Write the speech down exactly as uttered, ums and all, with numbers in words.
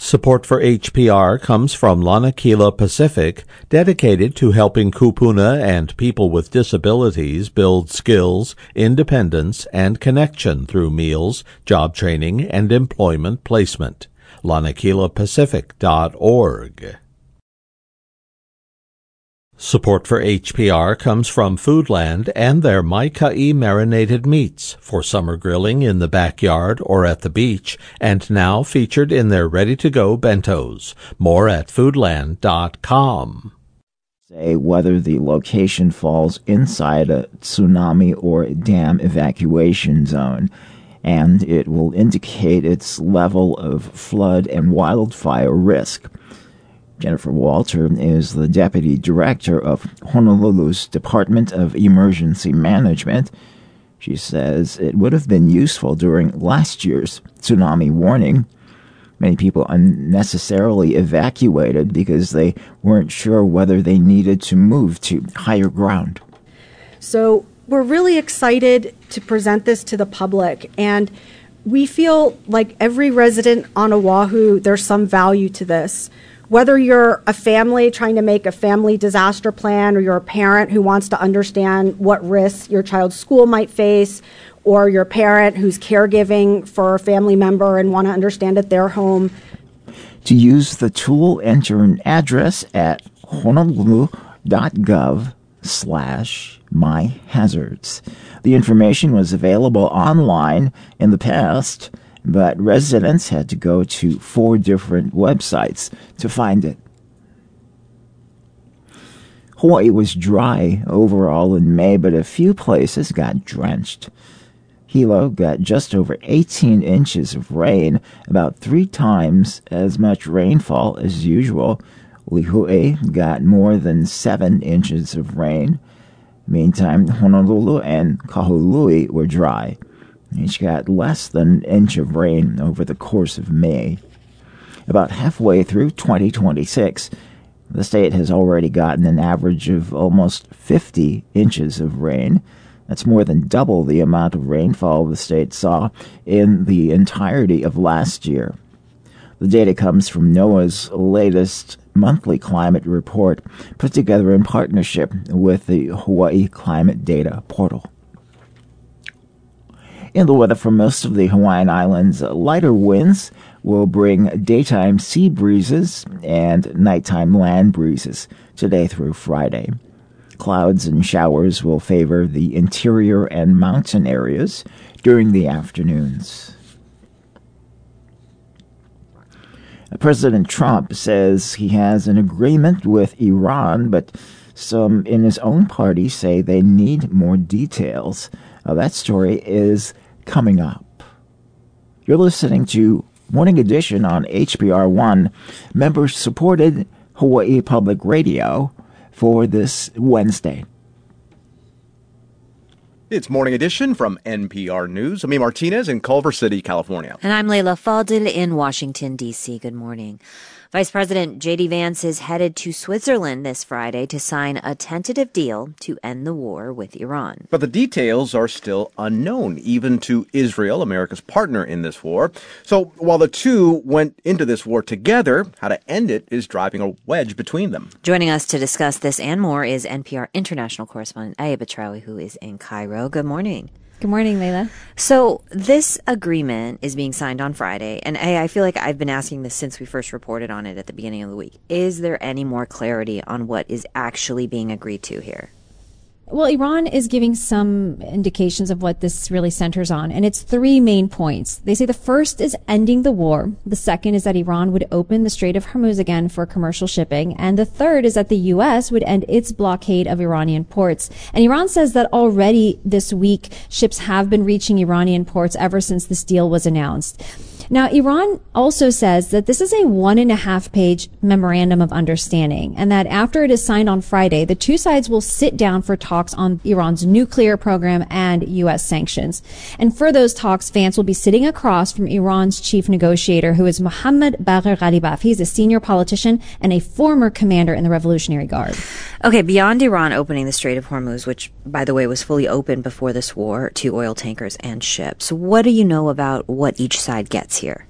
Support for H P R comes from Lanakila Pacific, dedicated to helping kupuna and people with disabilities build skills, independence, and connection through meals, job training, and employment placement. lanakila pacific dot org. Support for H P R comes from Foodland and their Maikai marinated meats for summer grilling in the backyard or at the beach, and now featured in their ready-to-go bentos. More at foodland dot com. Say whether the location falls inside a tsunami or dam evacuation zone, and it will indicate its level of flood and wildfire risk. Jennifer Walter is the Deputy Director of Honolulu's Department of Emergency Management. She says it would have been useful during last year's tsunami warning. Many people unnecessarily evacuated because they weren't sure whether they needed to move to higher ground. So we're really excited to present this to the public, and we feel like every resident on Oahu, there's some value to this. Whether you're a family trying to make a family disaster plan, or you're a parent who wants to understand what risks your child's school might face, or you're a parent who's caregiving for a family member and want to understand at their home. To use the tool, enter an address at honolulu.gov slash my hazards. The information was available online in the past, but residents had to go to four different websites to find it. Hawaii was dry overall in May, but a few places got drenched. Hilo got just over eighteen inches of rain, about three times as much rainfall as usual. Lihue got more than seven inches of rain. Meantime, Honolulu and Kahului were dry. Each got less than an inch of rain over the course of May. About halfway through twenty twenty-six, the state has already gotten an average of almost fifty inches of rain. That's more than double the amount of rainfall the state saw in the entirety of last year. The data comes from NOAA's latest monthly climate report, put together in partnership with the Hawaii Climate Data Portal. In the weather for most of the Hawaiian Islands, lighter winds will bring daytime sea breezes and nighttime land breezes today through Friday. Clouds and showers will favor the interior and mountain areas during the afternoons. President Trump says he has an agreement with Iran, but some in his own party say they need more details. Uh, that story is coming up. You're listening to Morning Edition on H P R one, member-supported Hawaii Public Radio, for this Wednesday. It's Morning Edition from N P R News. I'm Martinez in Culver City, California. And I'm Leila Fadel in Washington, D C Good morning. Vice President J D Vance is headed to Switzerland this Friday to sign a tentative deal to end the war with Iran. But the details are still unknown, even to Israel, America's partner in this war. So while the two went into this war together, how to end it is driving a wedge between them. Joining us to discuss this and more is N P R international correspondent Aya Batrawi, who is in Cairo. Good morning. Good morning, Leila. So this agreement is being signed on Friday, and I, I feel like I've been asking this since we first reported on it at the beginning of the week. Is there any more clarity on what is actually being agreed to here? Well, Iran is giving some indications of what this really centers on, and it's three main points. They say the first is ending the war. The second is that Iran would open the Strait of Hormuz again for commercial shipping. And the third is that the U S would end its blockade of Iranian ports. And Iran says that already this week, ships have been reaching Iranian ports ever since this deal was announced. Now, Iran also says that this is a one and a half page memorandum of understanding, and that after it is signed on Friday, the two sides will sit down for talks on Iran's nuclear program and U S sanctions. And for those talks, Vance will be sitting across from Iran's chief negotiator, who is Mohammad Bagher Ghalibaf. He's a senior politician and a former commander in the Revolutionary Guard. Okay, beyond Iran opening the Strait of Hormuz, which, by the way, was fully open before this war to oil tankers and ships, what do you know about what each side gets here?